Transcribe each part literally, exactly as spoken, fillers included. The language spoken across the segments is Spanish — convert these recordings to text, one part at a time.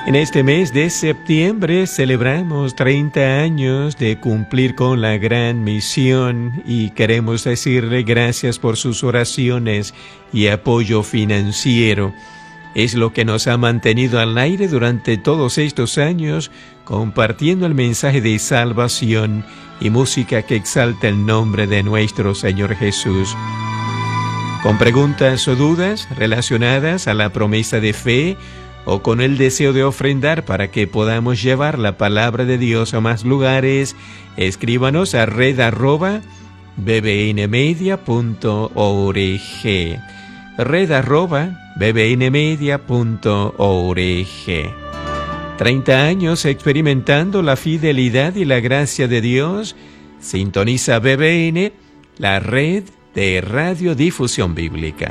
En este mes de septiembre celebramos treinta años de cumplir con la gran misión y queremos decirle gracias por sus oraciones y apoyo financiero. Es lo que nos ha mantenido al aire durante todos estos años, compartiendo el mensaje de salvación y música que exalta el nombre de nuestro Señor Jesús. Con preguntas o dudas relacionadas a la promesa de fe, o con el deseo de ofrendar para que podamos llevar la palabra de Dios a más lugares, escríbanos a red arroba bbnmedia punto org. red arroba bbnmedia punto org. treinta años experimentando la fidelidad y la gracia de Dios. Sintoniza B B N, la red de radiodifusión bíblica.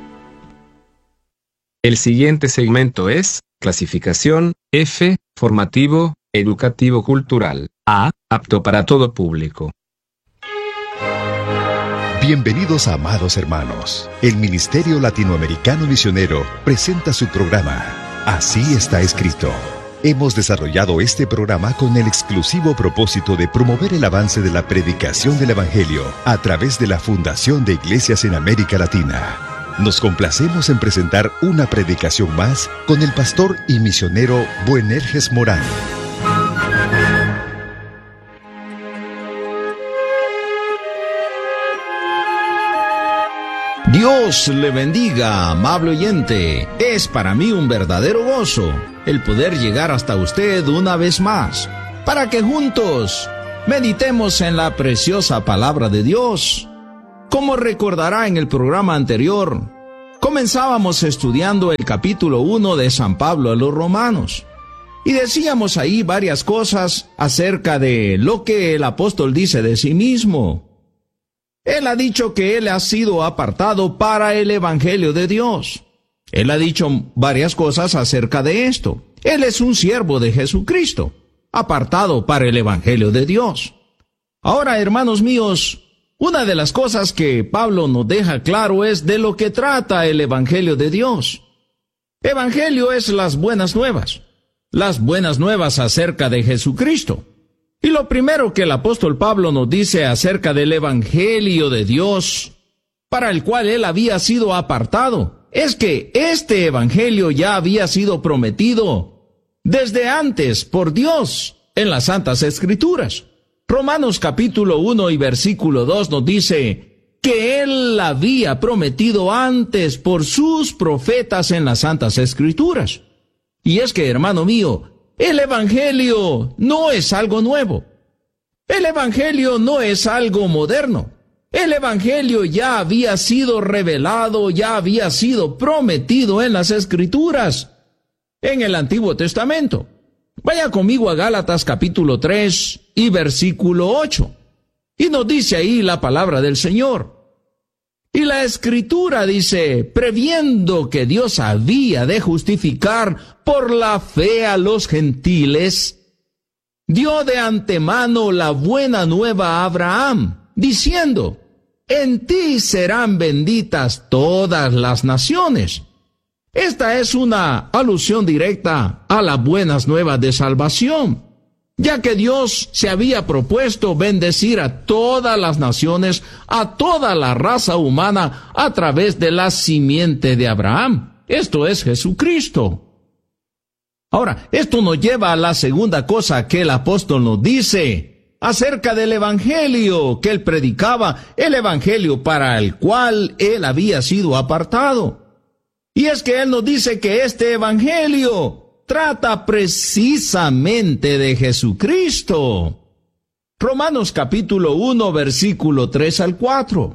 El siguiente segmento es clasificación F, formativo, educativo cultural. A, apto para todo público. Bienvenidos, amados hermanos. El Ministerio Latinoamericano Misionero presenta su programa Así está escrito. Hemos desarrollado este programa con el exclusivo propósito de promover el avance de la predicación del Evangelio a través de la Fundación de Iglesias en América Latina. Nos complacemos en presentar una predicación más con el pastor y misionero Buenerges Morán. Dios le bendiga, amable oyente. Es para mí un verdadero gozo el poder llegar hasta usted una vez más, para que juntos meditemos en la preciosa palabra de Dios. Como recordará en el programa anterior, comenzábamos estudiando el capítulo uno de San Pablo a los Romanos. Y decíamos ahí varias cosas acerca de lo que el apóstol dice de sí mismo. Él ha dicho que él ha sido apartado para el Evangelio de Dios. Él ha dicho varias cosas acerca de esto. Él es un siervo de Jesucristo, apartado para el Evangelio de Dios. Ahora, hermanos míos, una de las cosas que Pablo nos deja claro es de lo que trata el Evangelio de Dios. Evangelio es las buenas nuevas, las buenas nuevas acerca de Jesucristo. Y lo primero que el apóstol Pablo nos dice acerca del Evangelio de Dios, para el cual él había sido apartado, es que este Evangelio ya había sido prometido desde antes por Dios en las Santas Escrituras. Romanos capítulo uno y versículo dos nos dice que Él había prometido antes por sus profetas en las Santas Escrituras. Y es que, hermano mío, el Evangelio no es algo nuevo. El Evangelio no es algo moderno. El Evangelio ya había sido revelado, ya había sido prometido en las Escrituras, en el Antiguo Testamento. Vaya conmigo a Gálatas capítulo tres y versículo ocho. Y nos dice ahí la palabra del Señor. Y la Escritura dice, previendo que Dios había de justificar por la fe a los gentiles, dio de antemano la buena nueva a Abraham, diciendo, en ti serán benditas todas las naciones. Esta es una alusión directa a las buenas nuevas de salvación, ya que Dios se había propuesto bendecir a todas las naciones, a toda la raza humana, a través de la simiente de Abraham. Esto es Jesucristo. Ahora, esto nos lleva a la segunda cosa que el apóstol nos dice acerca del Evangelio que él predicaba, el Evangelio para el cual él había sido apartado. Y es que él nos dice que este Evangelio trata precisamente de Jesucristo. Romanos capítulo uno, versículo tres al cuatro.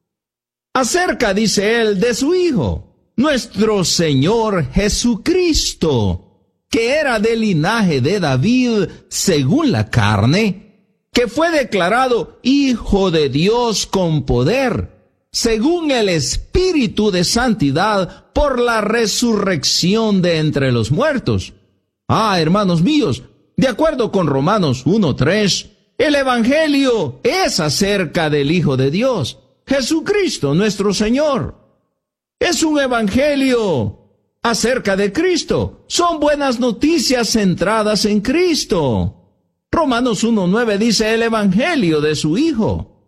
Acerca, dice él, de su Hijo, nuestro Señor Jesucristo, que era del linaje de David según la carne, que fue declarado Hijo de Dios con poder, según el Espíritu de Santidad, por la resurrección de entre los muertos. Ah, hermanos míos, de acuerdo con Romanos uno tres, el Evangelio es acerca del Hijo de Dios, Jesucristo nuestro Señor. Es un Evangelio acerca de Cristo. Son buenas noticias centradas en Cristo. Romanos uno nueve dice el Evangelio de su Hijo.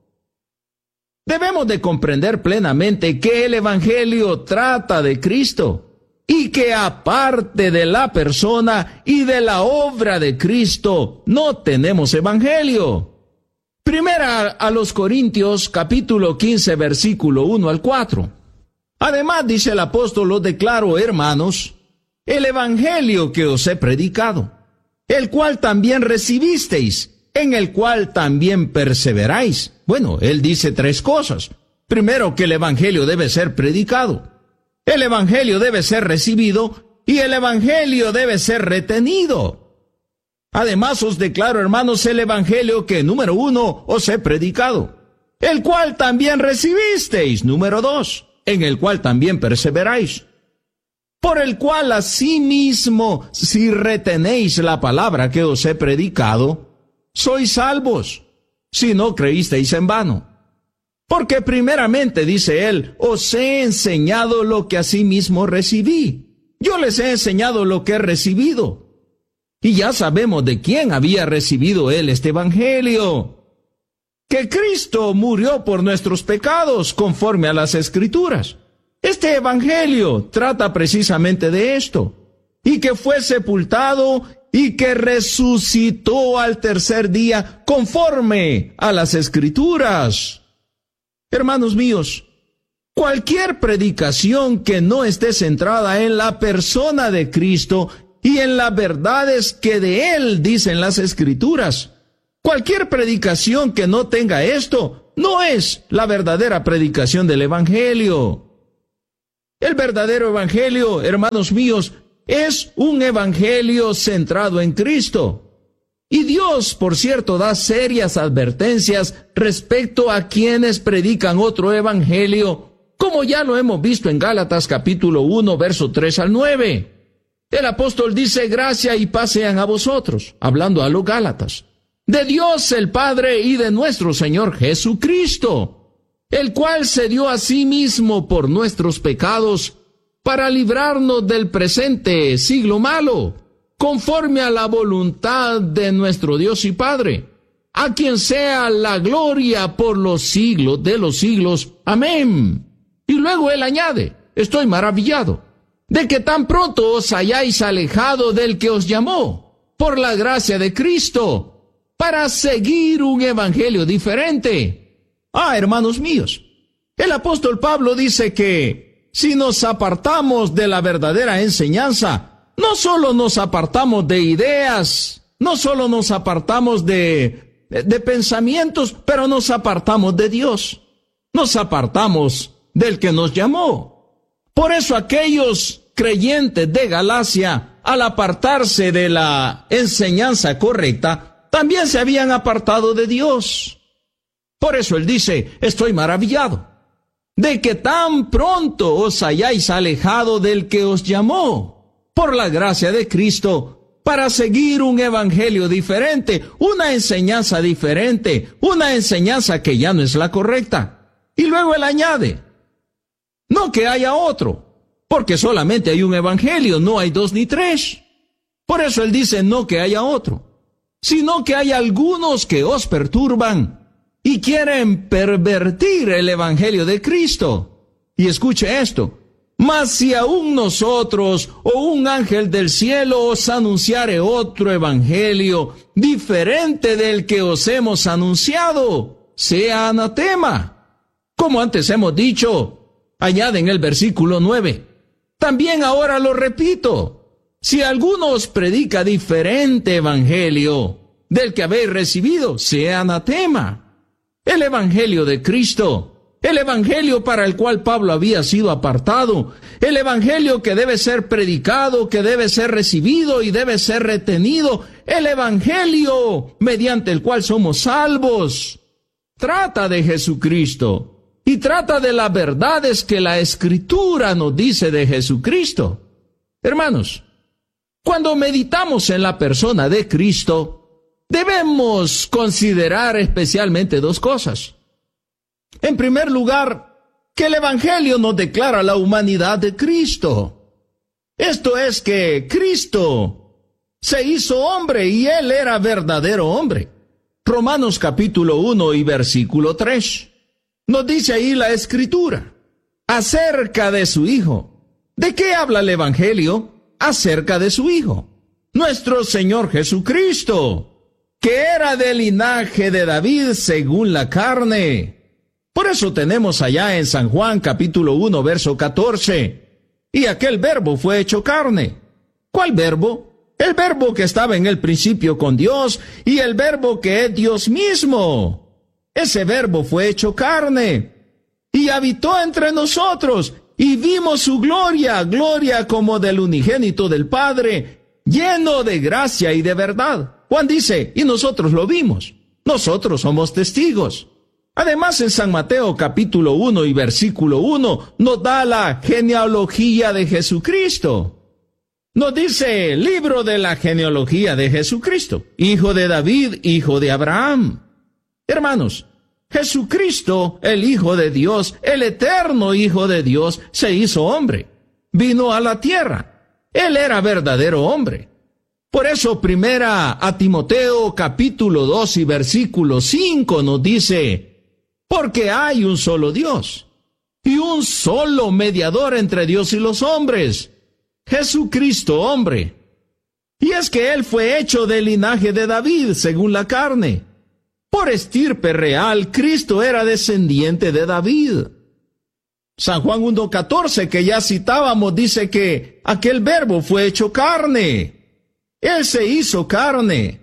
Debemos de comprender plenamente que el Evangelio trata de Cristo y que aparte de la persona y de la obra de Cristo no tenemos Evangelio. Primera a los Corintios capítulo quince versículo uno al cuatro. Además dice el apóstol, os declaro, hermanos, el Evangelio que os he predicado, el cual también recibisteis, en el cual también perseveráis. Bueno, él dice tres cosas. Primero, que el Evangelio debe ser predicado, el Evangelio debe ser recibido y el Evangelio debe ser retenido. Además os declaro, hermanos, el Evangelio que, número uno, os he predicado, el cual también recibisteis, número dos, en el cual también perseveráis, por el cual asimismo, si retenéis la palabra que os he predicado, sois salvos, si no creísteis en vano. Porque primeramente, dice él, os he enseñado lo que asimismo recibí. Yo les he enseñado lo que he recibido. Y ya sabemos de quién había recibido él este Evangelio. Que Cristo murió por nuestros pecados, conforme a las Escrituras. Este Evangelio trata precisamente de esto. Y que fue sepultado y que resucitó al tercer día, conforme a las Escrituras. Hermanos míos, cualquier predicación que no esté centrada en la persona de Cristo y en las verdades que de Él dicen las Escrituras, cualquier predicación que no tenga esto, no es la verdadera predicación del Evangelio. El verdadero Evangelio, hermanos míos, es un Evangelio centrado en Cristo. Y Dios, por cierto, da serias advertencias respecto a quienes predican otro evangelio, como ya lo hemos visto en Gálatas capítulo uno, verso tres al nueve. El apóstol dice, gracia y paz sean a vosotros, hablando a los Gálatas, de Dios el Padre y de nuestro Señor Jesucristo, el cual se dio a sí mismo por nuestros pecados, para librarnos del presente siglo malo, conforme a la voluntad de nuestro Dios y Padre, a quien sea la gloria por los siglos de los siglos. Amén. Y luego él añade, estoy maravillado de que tan pronto os hayáis alejado del que os llamó, por la gracia de Cristo, para seguir un evangelio diferente. Ah, hermanos míos, el apóstol Pablo dice que si nos apartamos de la verdadera enseñanza, no solo nos apartamos de ideas, no solo nos apartamos de, de, de pensamientos, pero nos apartamos de Dios. Nos apartamos del que nos llamó. Por eso aquellos creyentes de Galacia, al apartarse de la enseñanza correcta, también se habían apartado de Dios. Por eso él dice, estoy maravillado de que tan pronto os hayáis alejado del que os llamó, por la gracia de Cristo, para seguir un evangelio diferente, una enseñanza diferente, una enseñanza que ya no es la correcta. Y luego él añade, no que haya otro, porque solamente hay un evangelio, no hay dos ni tres. Por eso él dice, no que haya otro, sino que hay algunos que os perturban y quieren pervertir el evangelio de Cristo. Y escuche esto, mas si aún nosotros o un ángel del cielo os anunciare otro evangelio diferente del que os hemos anunciado, sea anatema. Como antes hemos dicho, añade en el versículo nueve, también ahora lo repito, si alguno os predica diferente evangelio del que habéis recibido, sea anatema. El evangelio de Cristo, el evangelio para el cual Pablo había sido apartado, el evangelio que debe ser predicado, que debe ser recibido y debe ser retenido, el evangelio mediante el cual somos salvos, trata de Jesucristo y trata de las verdades que la Escritura nos dice de Jesucristo. Hermanos, cuando meditamos en la persona de Cristo, debemos considerar especialmente dos cosas. En primer lugar, que el evangelio nos declara la humanidad de Cristo. Esto es que Cristo se hizo hombre y Él era verdadero hombre. Romanos capítulo uno y versículo tres. Nos dice ahí la Escritura acerca de su Hijo. ¿De qué habla el Evangelio? Acerca de su Hijo, nuestro Señor Jesucristo, que era del linaje de David según la carne. Por eso tenemos allá en San Juan capítulo uno verso catorce. Y aquel verbo fue hecho carne. ¿Cuál verbo? El verbo que estaba en el principio con Dios y el verbo que es Dios mismo. Ese verbo fue hecho carne y habitó entre nosotros y vimos su gloria, gloria como del unigénito del Padre, lleno de gracia y de verdad. Juan dice, y nosotros lo vimos. Nosotros somos testigos. Además, en San Mateo capítulo uno y versículo uno nos da la genealogía de Jesucristo. Nos dice el libro de la genealogía de Jesucristo, hijo de David, hijo de Abraham. Hermanos, Jesucristo, el Hijo de Dios, el eterno Hijo de Dios, se hizo hombre. Vino a la tierra. Él era verdadero hombre. Por eso, primera a Timoteo capítulo dos y versículo cinco nos dice, porque hay un solo Dios y un solo mediador entre Dios y los hombres, Jesucristo hombre. Y es que Él fue hecho del linaje de David según la carne. Por estirpe real, Cristo era descendiente de David. San Juan uno catorce, que ya citábamos, dice que aquel verbo fue hecho carne. Él se hizo carne.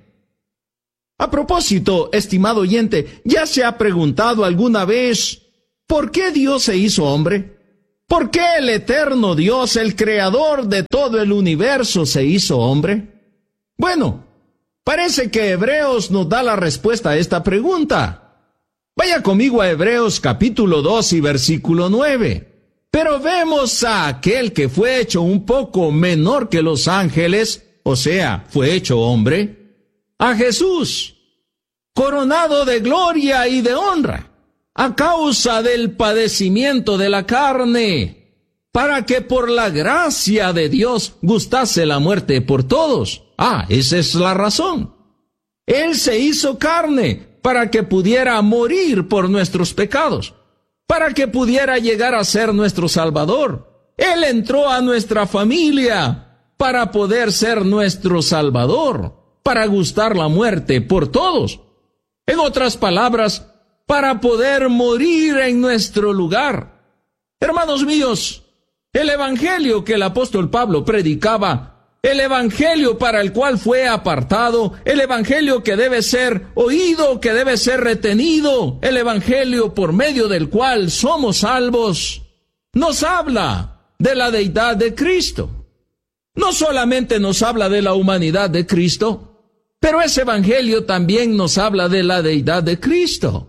A propósito, estimado oyente, ¿ya se ha preguntado alguna vez por qué Dios se hizo hombre? ¿Por qué el eterno Dios, el creador de todo el universo, se hizo hombre? Bueno, parece que Hebreos nos da la respuesta a esta pregunta. Vaya conmigo a Hebreos capítulo dos y versículo nueve. Pero vemos a aquel que fue hecho un poco menor que los ángeles, o sea, fue hecho hombre, a Jesús, coronado de gloria y de honra, a causa del padecimiento de la carne, para que por la gracia de Dios gustase la muerte por todos. Ah, esa es la razón. Él se hizo carne para que pudiera morir por nuestros pecados, para que pudiera llegar a ser nuestro Salvador. Él entró a nuestra familia para poder ser nuestro Salvador, para gustar la muerte por todos. En otras palabras, para poder morir en nuestro lugar. Hermanos míos, el evangelio que el apóstol Pablo predicaba, el evangelio para el cual fue apartado, el evangelio que debe ser oído, que debe ser retenido, el evangelio por medio del cual somos salvos, nos habla de la deidad de Cristo. No solamente nos habla de la humanidad de Cristo, pero ese evangelio también nos habla de la deidad de Cristo.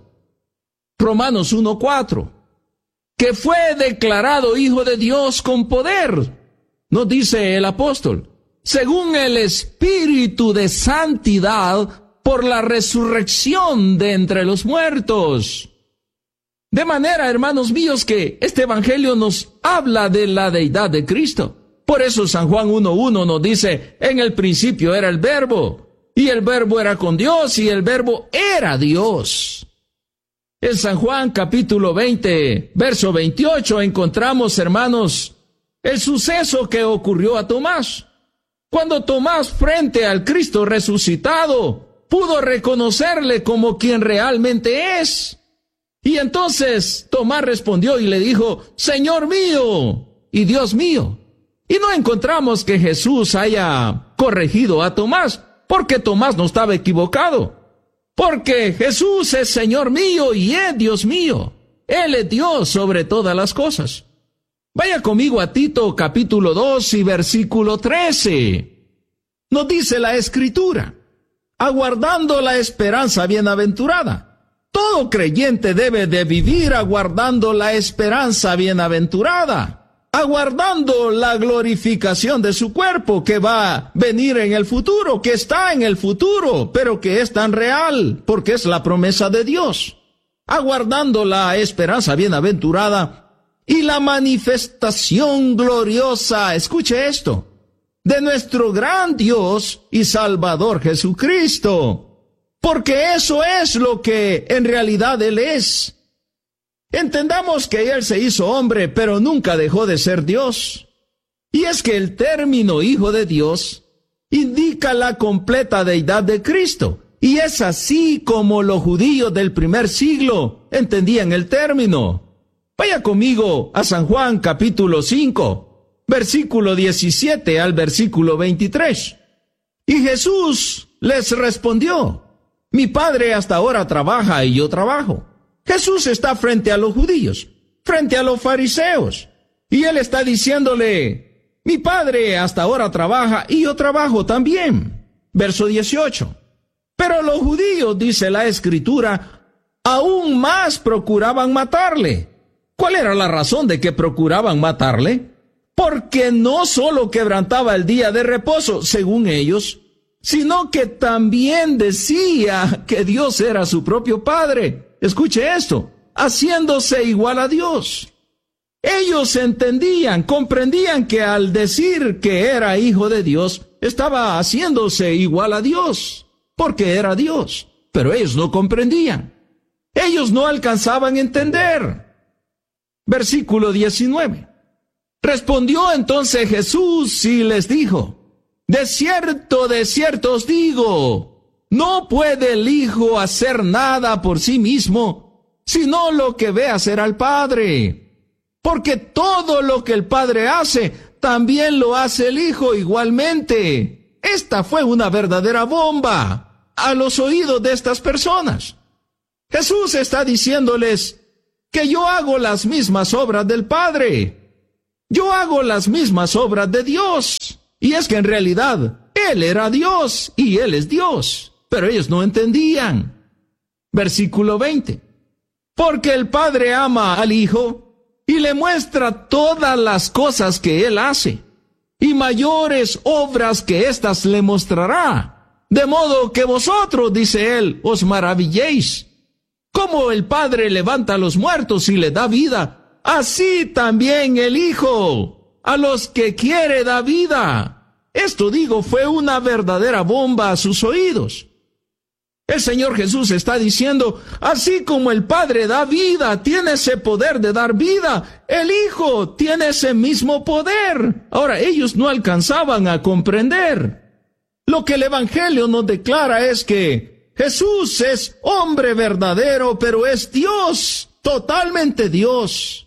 Romanos uno cuatro, que fue declarado Hijo de Dios con poder, nos dice el apóstol, según el Espíritu de santidad por la resurrección de entre los muertos. De manera, hermanos míos, que este evangelio nos habla de la deidad de Cristo. Por eso San Juan uno uno nos dice, en el principio era el verbo, y el verbo era con Dios, y el verbo era Dios. En San Juan capítulo veinte, verso veintiocho, encontramos, hermanos, el suceso que ocurrió a Tomás. Cuando Tomás, frente al Cristo resucitado, pudo reconocerle como quien realmente es. Y entonces Tomás respondió y le dijo, Señor mío y Dios mío. Y no encontramos que Jesús haya corregido a Tomás, porque Tomás no estaba equivocado. Porque Jesús es Señor mío y es Dios mío. Él es Dios sobre todas las cosas. Vaya conmigo a Tito capítulo dos y versículo trece. Nos dice la Escritura, aguardando la esperanza bienaventurada. Todo creyente debe de vivir aguardando la esperanza bienaventurada, aguardando la glorificación de su cuerpo que va a venir en el futuro, que está en el futuro, pero que es tan real, porque es la promesa de Dios. Aguardando la esperanza bienaventurada, y la manifestación gloriosa, escuche esto, de nuestro gran Dios y Salvador Jesucristo, porque eso es lo que en realidad Él es. Entendamos que Él se hizo hombre, pero nunca dejó de ser Dios. Y es que el término Hijo de Dios indica la completa deidad de Cristo, y es así como los judíos del primer siglo entendían el término. Vaya conmigo a San Juan capítulo cinco, versículo diecisiete al versículo veintitrés. Y Jesús les respondió: mi Padre hasta ahora trabaja y yo trabajo. Jesús está frente a los judíos, frente a los fariseos, y Él está diciéndole: mi Padre hasta ahora trabaja y yo trabajo también. Verso dieciocho. Pero los judíos, dice la Escritura, aún más procuraban matarle. ¿Cuál era la razón de que procuraban matarle? Porque no solo quebrantaba el día de reposo, según ellos, sino que también decía que Dios era su propio Padre. Escuche esto, haciéndose igual a Dios. Ellos entendían, comprendían que al decir que era hijo de Dios, estaba haciéndose igual a Dios, porque era Dios. Pero ellos no comprendían. Ellos no alcanzaban a entender. Versículo diecinueve. Respondió entonces Jesús y les dijo: de cierto, de cierto os digo, no puede el Hijo hacer nada por sí mismo, sino lo que ve hacer al Padre. Porque todo lo que el Padre hace, también lo hace el Hijo igualmente. Esta fue una verdadera bomba a los oídos de estas personas. Jesús está diciéndoles que yo hago las mismas obras del Padre. Yo hago las mismas obras de Dios. Y es que en realidad, Él era Dios y Él es Dios. Pero ellos no entendían. Versículo veinte. Porque el Padre ama al Hijo y le muestra todas las cosas que Él hace, y mayores obras que éstas le mostrará. De modo que vosotros, dice Él, os maravilléis. Como el Padre levanta a los muertos y le da vida, así también el Hijo a los que quiere da vida. Esto, digo, fue una verdadera bomba a sus oídos. El Señor Jesús está diciendo, así como el Padre da vida, tiene ese poder de dar vida, el Hijo tiene ese mismo poder. Ahora, ellos no alcanzaban a comprender. Lo que el Evangelio nos declara es que Jesús es hombre verdadero, pero es Dios, totalmente Dios.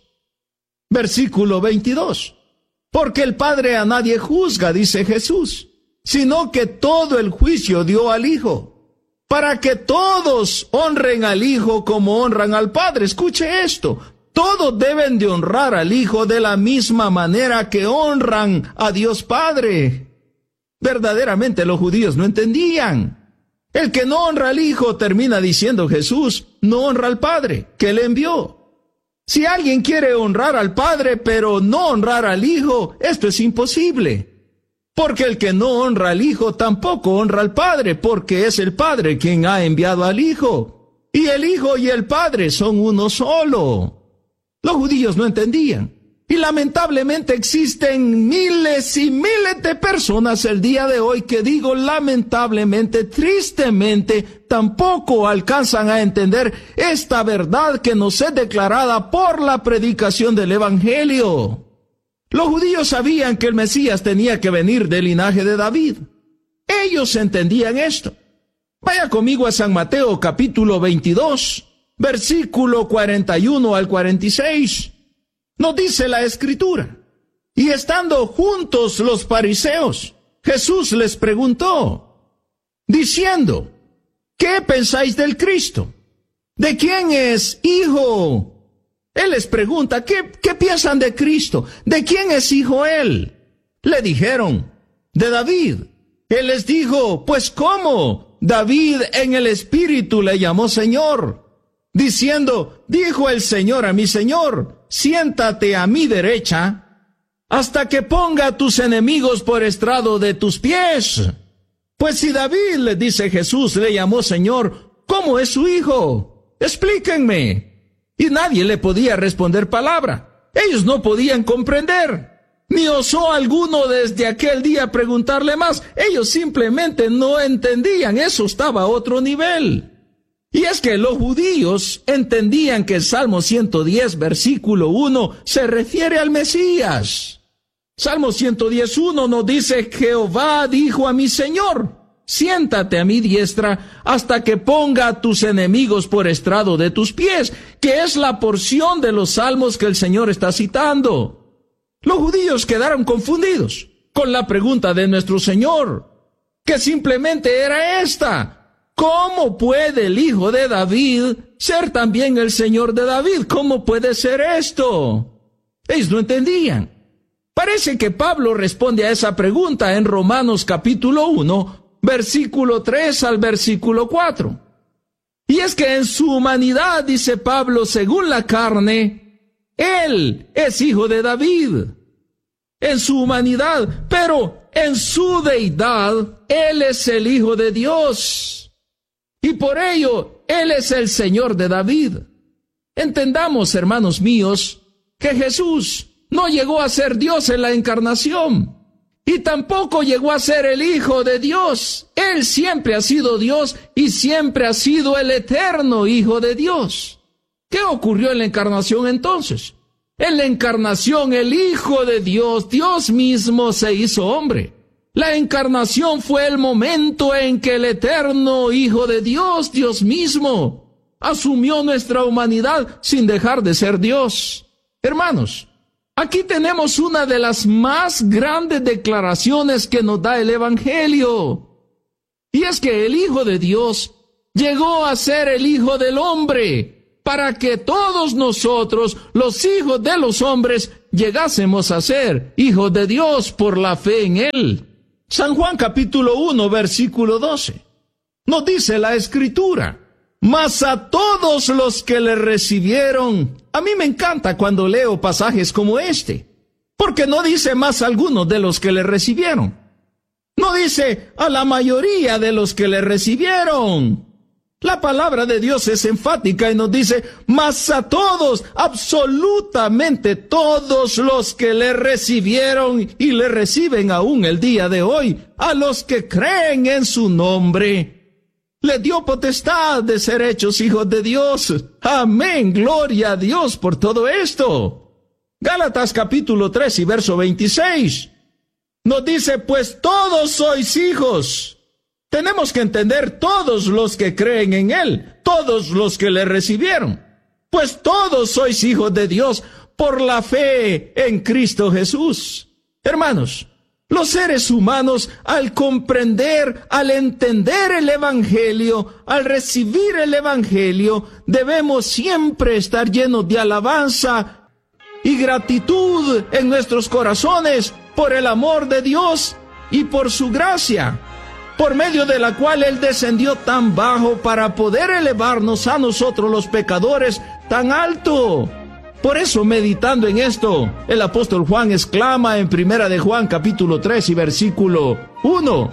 Versículo veintidós. Porque el Padre a nadie juzga, dice Jesús, sino que todo el juicio dio al Hijo, para que todos honren al Hijo como honran al Padre. Escuche esto, todos deben de honrar al Hijo de la misma manera que honran a Dios Padre. Verdaderamente los judíos no entendían. El que no honra al Hijo, termina diciendo Jesús, no honra al Padre, que le envió. Si alguien quiere honrar al Padre, pero no honrar al Hijo, esto es imposible. Porque el que no honra al Hijo tampoco honra al Padre, porque es el Padre quien ha enviado al Hijo. Y el Hijo y el Padre son uno solo. Los judíos no entendían. Y lamentablemente existen miles y miles de personas el día de hoy que, digo lamentablemente, tristemente, tampoco alcanzan a entender esta verdad que nos es declarada por la predicación del Evangelio. Los judíos sabían que el Mesías tenía que venir del linaje de David. Ellos entendían esto. Vaya conmigo a San Mateo capítulo veintidós, versículo cuarenta y uno al cuarenta y seis. Nos dice la Escritura: y estando juntos los fariseos, Jesús les preguntó, diciendo, ¿qué pensáis del Cristo? ¿De quién es hijo? Él les pregunta, ¿qué, qué piensan de Cristo? ¿De quién es hijo él? Le dijeron, de David. Él les dijo, pues ¿cómo? David en el Espíritu le llamó Señor, diciendo, dijo el Señor a mi Señor, siéntate a mi derecha, hasta que ponga a tus enemigos por estrado de tus pies. Pues si David, le dice Jesús, le llamó Señor, ¿cómo es su hijo? Explíquenme. Y nadie le podía responder palabra. Ellos no podían comprender. Ni osó alguno desde aquel día preguntarle más. Ellos simplemente no entendían. Eso estaba a otro nivel. Y es que los judíos entendían que el Salmo ciento diez, versículo uno, se refiere al Mesías. Salmo ciento diez, uno nos dice: Jehová dijo a mi Señor, siéntate a mi diestra hasta que ponga a tus enemigos por estrado de tus pies, que es la porción de los salmos que el Señor está citando. Los judíos quedaron confundidos con la pregunta de nuestro Señor, que simplemente era esta: ¿cómo puede el hijo de David ser también el Señor de David? ¿Cómo puede ser esto? Ellos no entendían. Parece que Pablo responde a esa pregunta en Romanos capítulo uno, versículo tres al versículo cuatro. Y es que en su humanidad, dice Pablo, según la carne, Él es hijo de David. En su humanidad, pero en su deidad, Él es el Hijo de Dios. Y por ello, Él es el Señor de David. Entendamos, hermanos míos, que Jesús no llegó a ser Dios en la encarnación. Y tampoco llegó a ser el Hijo de Dios. Él siempre ha sido Dios y siempre ha sido el eterno Hijo de Dios. ¿Qué ocurrió en la encarnación entonces? En la encarnación el Hijo de Dios, Dios mismo, se hizo hombre. La encarnación fue el momento en que el eterno Hijo de Dios, Dios mismo, asumió nuestra humanidad sin dejar de ser Dios. Hermanos, aquí tenemos una de las más grandes declaraciones que nos da el Evangelio. Y es que el Hijo de Dios llegó a ser el Hijo del hombre, para que todos nosotros, los hijos de los hombres, llegásemos a ser hijos de Dios por la fe en Él. San Juan capítulo uno, versículo doce. Nos dice la Escritura: mas a todos los que le recibieron. A mí me encanta cuando leo pasajes como este, porque no dice más algunos de los que le recibieron. No dice a la mayoría de los que le recibieron. La palabra de Dios es enfática y nos dice: mas a todos, absolutamente todos los que le recibieron y le reciben aún el día de hoy, a los que creen en su nombre, le dio potestad de ser hechos hijos de Dios. Amén, gloria a Dios por todo esto. Gálatas capítulo tres y verso veintiséis nos dice: pues todos sois hijos. Tenemos que entender todos los que creen en Él, todos los que le recibieron. Pues todos sois hijos de Dios por la fe en Cristo Jesús. Hermanos, los seres humanos, al comprender, al entender el Evangelio, al recibir el Evangelio, debemos siempre estar llenos de alabanza y gratitud en nuestros corazones por el amor de Dios y por su gracia, por medio de la cual Él descendió tan bajo para poder elevarnos a nosotros los pecadores tan alto. Por eso, meditando en esto, el apóstol Juan exclama en Primera de Juan capítulo tres y versículo uno: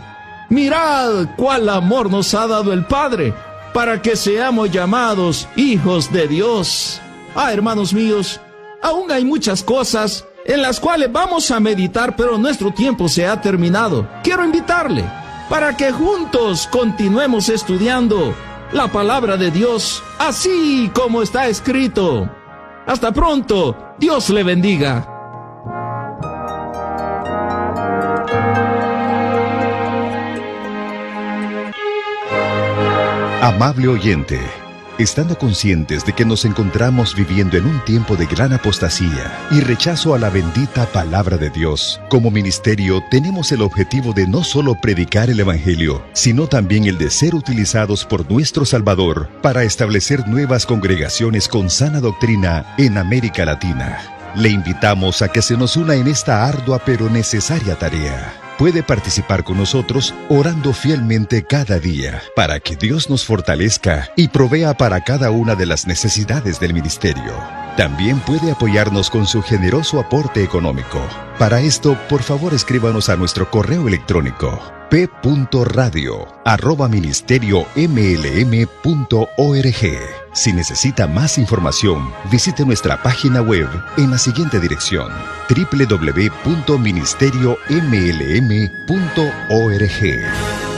mirad cuál amor nos ha dado el Padre, para que seamos llamados hijos de Dios. Ah, hermanos míos, aún hay muchas cosas en las cuales vamos a meditar, pero nuestro tiempo se ha terminado. Quiero invitarle para que juntos continuemos estudiando la palabra de Dios, así como está escrito. Hasta pronto, Dios le bendiga. Amable oyente, estando conscientes de que nos encontramos viviendo en un tiempo de gran apostasía y rechazo a la bendita palabra de Dios, como ministerio tenemos el objetivo de no solo predicar el Evangelio, sino también el de ser utilizados por nuestro Salvador para establecer nuevas congregaciones con sana doctrina en América Latina. Le invitamos a que se nos una en esta ardua pero necesaria tarea. Puede participar con nosotros orando fielmente cada día para que Dios nos fortalezca y provea para cada una de las necesidades del ministerio. También puede apoyarnos con su generoso aporte económico. Para esto, por favor escríbanos a nuestro correo electrónico p punto radio arroba ministerio m l m punto org. Si necesita más información, visite nuestra página web en la siguiente dirección: w w w punto ministerio m l m punto org.